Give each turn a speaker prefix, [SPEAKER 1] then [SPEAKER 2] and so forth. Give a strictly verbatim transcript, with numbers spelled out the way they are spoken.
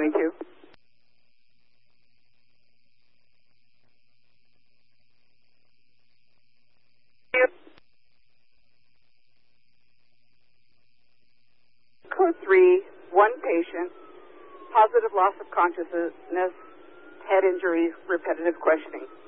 [SPEAKER 1] twenty-two. Code three, one patient, positive loss of consciousness, head injuries, repetitive questioning.